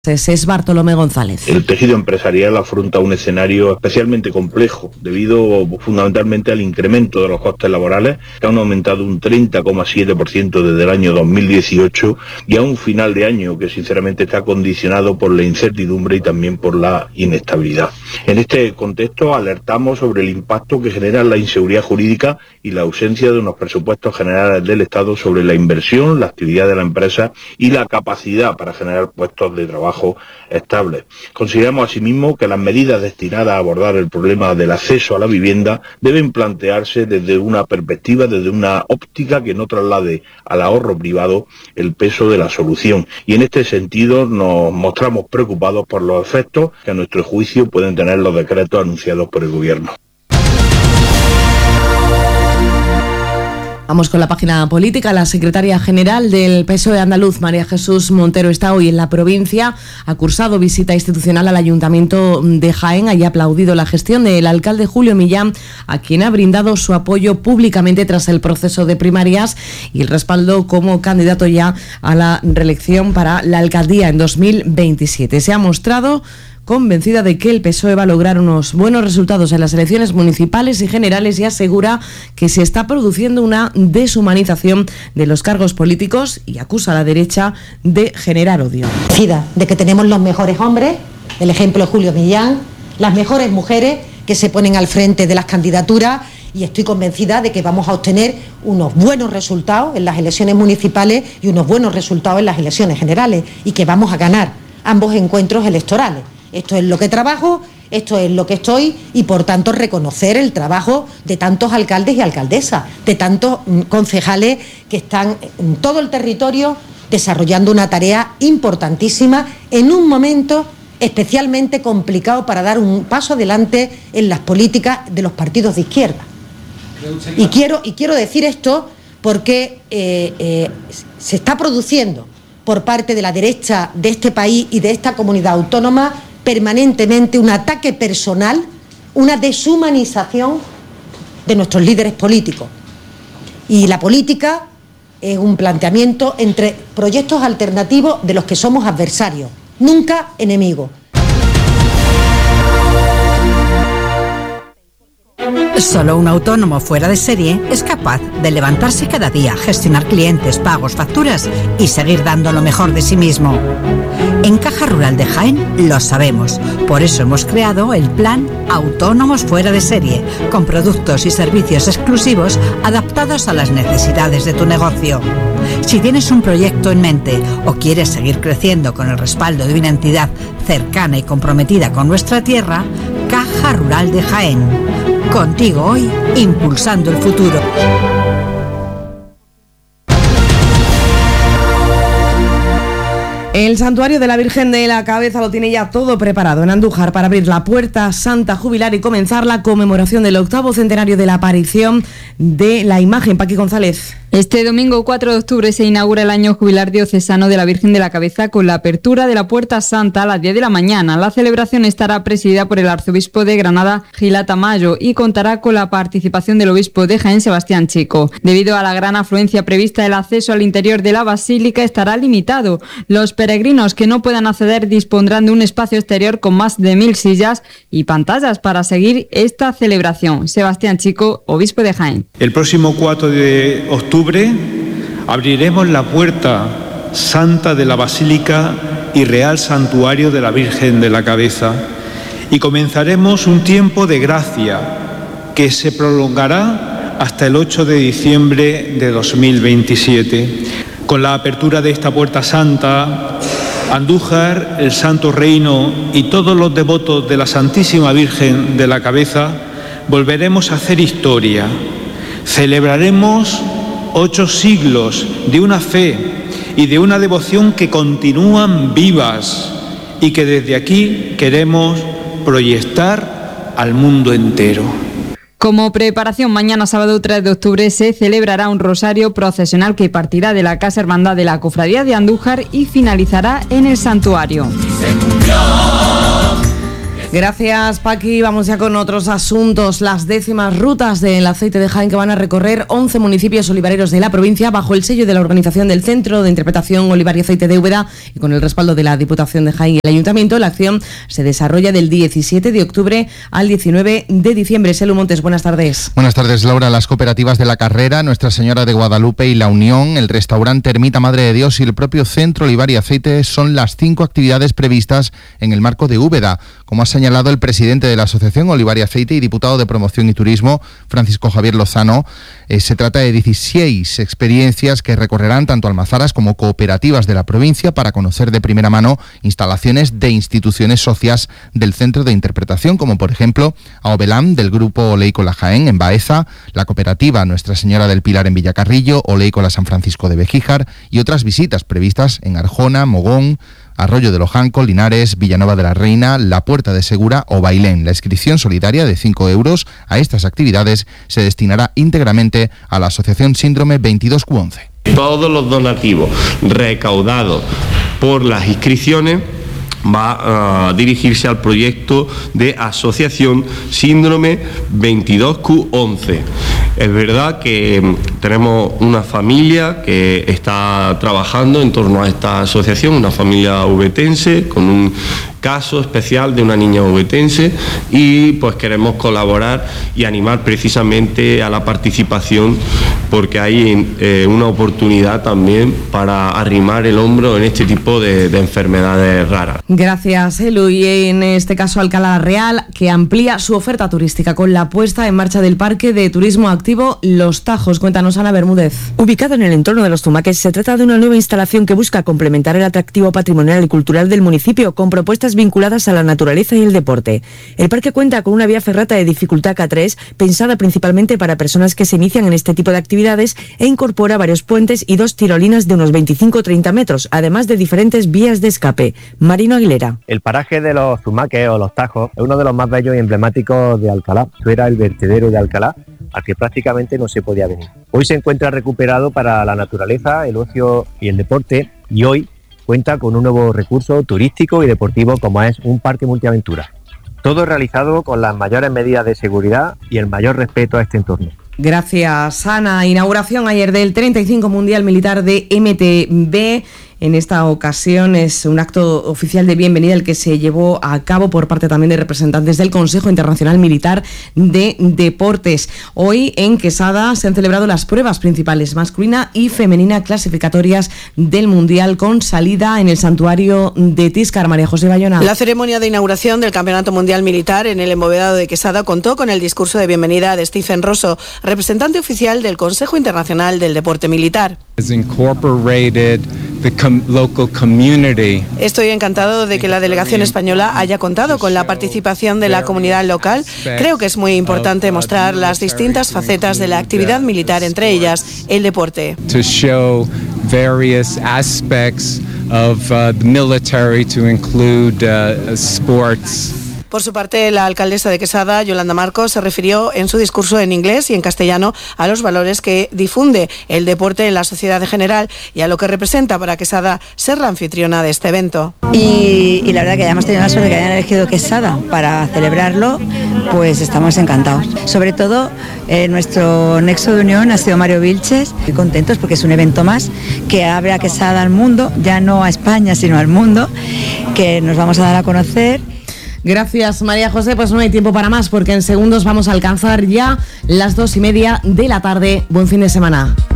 Es Bartolomé González. El tejido empresarial afronta un escenario especialmente complejo debido fundamentalmente al incremento de los costes laborales, que han aumentado un 30,7% desde el año 2018 y a un final de año que sinceramente está condicionado por la incertidumbre y también por la inestabilidad. En este contexto alertamos sobre el impacto que genera la inseguridad jurídica y la ausencia de unos presupuestos generales del Estado sobre la inversión, la actividad de la empresa y la capacidad para generar puestos de trabajo estables. Consideramos asimismo que las medidas destinadas a abordar el problema del acceso a la vivienda deben plantearse desde una perspectiva, desde una óptica que no traslade al ahorro privado el peso de la solución. Y en este sentido nos mostramos preocupados por los efectos que a nuestro juicio pueden tener los decretos anunciados por el Gobierno. Vamos con la página política. La secretaria general del PSOE andaluz, María Jesús Montero, está hoy en la provincia. Ha cursado visita institucional al Ayuntamiento de Jaén. Allí ha aplaudido la gestión del alcalde Julio Millán, a quien ha brindado su apoyo públicamente tras el proceso de primarias y el respaldo como candidato ya a la reelección para la alcaldía en 2027. Se ha mostrado convencida de que el PSOE va a lograr unos buenos resultados en las elecciones municipales y generales y asegura que se está produciendo una deshumanización de los cargos políticos y acusa a la derecha de generar odio. De que tenemos los mejores hombres, el ejemplo de Julio Millán, las mejores mujeres que se ponen al frente de las candidaturas y estoy convencida de que vamos a obtener unos buenos resultados en las elecciones municipales y unos buenos resultados en las elecciones generales y que vamos a ganar ambos encuentros electorales. Esto es lo que trabajo, esto es lo que estoy y por tanto reconocer el trabajo de tantos alcaldes y alcaldesas, de tantos concejales que están en todo el territorio desarrollando una tarea importantísima en un momento especialmente complicado para dar un paso adelante en las políticas de los partidos de izquierda. Y quiero decir esto porque se está produciendo por parte de la derecha de este país y de esta comunidad autónoma permanentemente un ataque personal, una deshumanización de nuestros líderes políticos. Y la política es un planteamiento entre proyectos alternativos de los que somos adversarios, nunca enemigos. Solo un autónomo fuera de serie es capaz de levantarse cada día, gestionar clientes, pagos, facturas y seguir dando lo mejor de sí mismo. En Caja Rural de Jaén lo sabemos, por eso hemos creado el plan Autónomos Fuera de Serie, con productos y servicios exclusivos adaptados a las necesidades de tu negocio. Si tienes un proyecto en mente o quieres seguir creciendo con el respaldo de una entidad cercana y comprometida con nuestra tierra, Caja Rural de Jaén. Contigo hoy, impulsando el futuro. El Santuario de la Virgen de la Cabeza lo tiene ya todo preparado en Andújar para abrir la Puerta Santa Jubilar y comenzar la conmemoración del 8º centenario de la aparición de la imagen. Paqui González. Este domingo 4 de octubre se inaugura el año jubilar diocesano de la Virgen de la Cabeza con la apertura de la Puerta Santa a las 10 de la mañana. La celebración estará presidida por el arzobispo de Granada, Gil Tamayo, y contará con la participación del obispo de Jaén, Sebastián Chico. Debido a la gran afluencia prevista, el acceso al interior de la basílica estará limitado. Los peregrinos que no puedan acceder dispondrán de un espacio exterior con más de 1000 sillas y pantallas para seguir esta celebración. Sebastián Chico, obispo de Jaén. El próximo 4 de octubre abriremos la Puerta Santa de la Basílica y Real Santuario de la Virgen de la Cabeza y comenzaremos un tiempo de gracia que se prolongará hasta el 8 de diciembre de 2027. Con la apertura de esta Puerta Santa, Andújar, el Santo Reino y todos los devotos de la Santísima Virgen de la Cabeza volveremos a hacer historia. Celebraremos 8 siglos de una fe y de una devoción que continúan vivas y que desde aquí queremos proyectar al mundo entero. Como preparación, mañana sábado 3 de octubre se celebrará un rosario procesional que partirá de la Casa Hermandad de la Cofradía de Andújar y finalizará en el santuario. Gracias, Paqui. Vamos ya con otros asuntos. Las 10º rutas del aceite de Jaén que van a recorrer 11 municipios olivareros de la provincia bajo el sello de la organización del Centro de Interpretación Olivar y Aceite de Úbeda y con el respaldo de la Diputación de Jaén y el Ayuntamiento. La acción se desarrolla del 17 de octubre al 19 de diciembre. Selu Montes, buenas tardes. Buenas tardes, Laura. Las cooperativas de la carrera, Nuestra Señora de Guadalupe y La Unión, el restaurante Ermita Madre de Dios y el propio Centro Olivar y Aceite son las 5 actividades previstas en el marco de Úbeda. Como ha señalado el presidente de la Asociación Olivar y Aceite y diputado de Promoción y Turismo, Francisco Javier Lozano, se trata de 16 experiencias que recorrerán tanto almazaras como cooperativas de la provincia para conocer de primera mano instalaciones de instituciones socias del Centro de Interpretación, como por ejemplo Aobelam del Grupo Oleícola Jaén en Baeza, la cooperativa Nuestra Señora del Pilar en Villacarrillo, Oleícola San Francisco de Bejíjar y otras visitas previstas en Arjona, Mogón, Arroyo de Lojanco, Linares, Villanueva de la Reina, La Puerta de Segura o Bailén. La inscripción solidaria de 5 euros a estas actividades se destinará íntegramente a la Asociación Síndrome 22Q11. Todos los donativos recaudados por las inscripciones va a dirigirse al proyecto de Asociación Síndrome 22Q11. Es verdad que tenemos una familia que está trabajando en torno a esta asociación, una familia ubetense con un caso especial de una niña ubetense y pues queremos colaborar y animar precisamente a la participación porque hay una oportunidad también para arrimar el hombro en este tipo de enfermedades raras. Gracias, Elu. Y en este caso Alcalá Real, que amplía su oferta turística con la puesta en marcha del Parque de Turismo Activo Los Tajos. Cuéntanos, Ana Bermúdez. Ubicado en el entorno de Los Zumaques, se trata de una nueva instalación que busca complementar el atractivo patrimonial y cultural del municipio con propuestas vinculadas a la naturaleza y el deporte. El parque cuenta con una vía ferrata de dificultad K3, pensada principalmente para personas que se inician en este tipo de actividades e incorpora varios puentes y 2 tirolinas de unos 25-30 metros, además de diferentes vías de escape. Marino Aguilera. El paraje de Los Zumaques o Los Tajos es uno de los más bellos y emblemáticos de Alcalá. Esto era el vertedero de Alcalá, al que prácticamente no se podía venir. Hoy se encuentra recuperado para la naturaleza, el ocio y el deporte, y hoy cuenta con un nuevo recurso turístico y deportivo como es un parque multiaventura. Todo realizado con las mayores medidas de seguridad y el mayor respeto a este entorno. Gracias, Ana. Inauguración ayer del 35 Mundial Militar de MTB. En esta ocasión es un acto oficial de bienvenida el que se llevó a cabo por parte también de representantes del Consejo Internacional Militar de Deportes. Hoy en Quesada se han celebrado las pruebas principales masculina y femenina clasificatorias del Mundial con salida en el santuario de Tíscar. María José Bayona. La ceremonia de inauguración del Campeonato Mundial Militar en el Embovedado de Quesada contó con el discurso de bienvenida de Stephen Rosso, representante oficial del Consejo Internacional del Deporte Militar. Estoy encantado de que la delegación española haya contado con la participación de la comunidad local. Creo que es muy importante mostrar las distintas facetas de la actividad militar, entre ellas el deporte. Por su parte, la alcaldesa de Quesada, Yolanda Marcos, se refirió en su discurso en inglés y en castellano a los valores que difunde el deporte en la sociedad en general y a lo que representa para Quesada ser la anfitriona de este evento. Y la verdad que ya hemos tenido la suerte de que hayan elegido Quesada para celebrarlo, pues estamos encantados. Sobre todo, nuestro nexo de unión ha sido Mario Vilches, muy contentos porque es un evento más que abre a Quesada al mundo, ya no a España, sino al mundo, que nos vamos a dar a conocer. Gracias, María José. Pues no hay tiempo para más porque en segundos vamos a alcanzar ya las 2:30 de la tarde. Buen fin de semana.